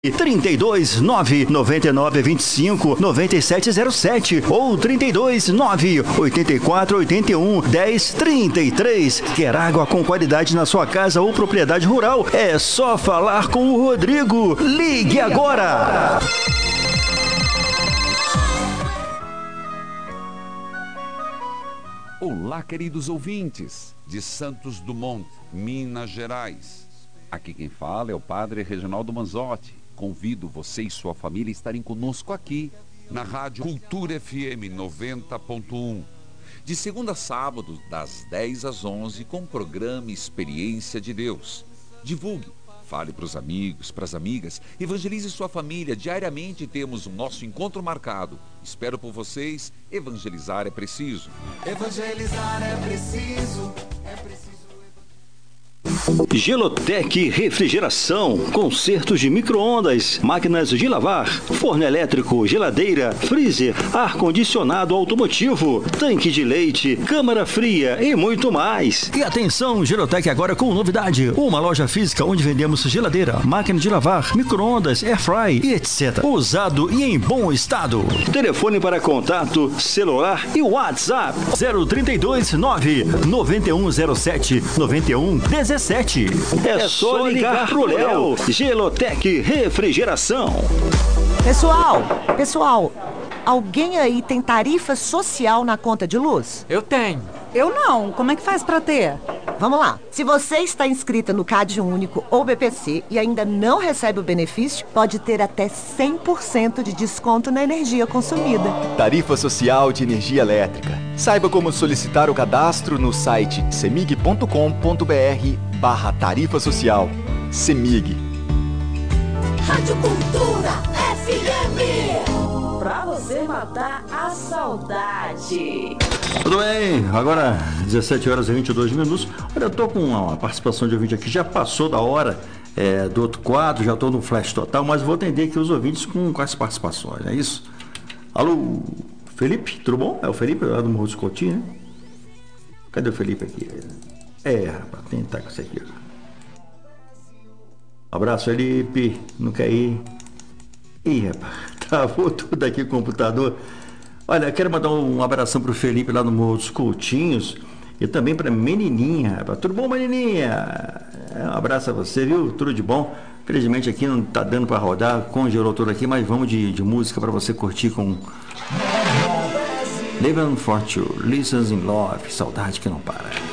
32 9 99 25 9707 ou 32 9 84 81 10 33. Quer água com qualidade na sua casa ou propriedade rural? É só falar com o Rodrigo. Ligue agora! Olá, queridos ouvintes de Santos Dumont, Minas Gerais. Aqui quem fala é o Padre Reginaldo Manzotti. Convido você e sua família a estarem conosco aqui, na Rádio Cultura FM 90.1. De segunda a sábado, das 10 às 11, com o programa Experiência de Deus. Divulgue, fale para os amigos, para as amigas, evangelize sua família. Diariamente temos o nosso encontro marcado. Espero por vocês. Evangelizar é preciso. Evangelizar é preciso. É preciso. Gelotec Refrigeração, consertos de micro-ondas, máquinas de lavar, forno elétrico, geladeira, freezer, ar-condicionado automotivo, tanque de leite, câmara fria e muito mais. E atenção, Gelotec agora com novidade, uma loja física onde vendemos geladeira, máquina de lavar, micro-ondas, airfry e etc. Usado e em bom estado. Telefone para contato, celular e WhatsApp 032 9 9107 9117. É só ligar pro Léo. Gelotec Refrigeração. Pessoal, alguém aí tem tarifa social na conta de luz? Eu tenho. Eu não. Como é que faz pra ter? Vamos lá. Se você está inscrita no CAD Único ou BPC e ainda não recebe o benefício, pode ter até 100% de desconto na energia consumida. Tarifa Social de Energia Elétrica. Saiba como solicitar o cadastro no site cemig.com.br/tarifa social. Cemig. Rádio Cultura FM. Pra você matar a saudade. Tudo bem, agora 17 horas e 22 minutos. Olha, eu tô com uma participação de ouvinte aqui, já passou da hora do outro quadro, já tô no Flash Total, mas vou atender aqui os ouvintes com as participações, é isso? Alô, Felipe, tudo bom? É o Felipe lá do Morro dos Coutinhos, né? Cadê o Felipe aqui? Rapaz, quem tá com isso aqui? Abraço, Felipe, não quer ir? Ih, rapaz, travou tudo aqui o computador. Olha, eu quero mandar um abração pro Felipe lá no Morro dos Coutinhos e também pra Menininha, rapaz. Tudo bom, Menininha? Um abraço a você, viu? Tudo de bom. Felizmente aqui não tá dando pra rodar, congelou tudo aqui, mas vamos de música pra você curtir com Living for You, Listens in Love, saudade que não para.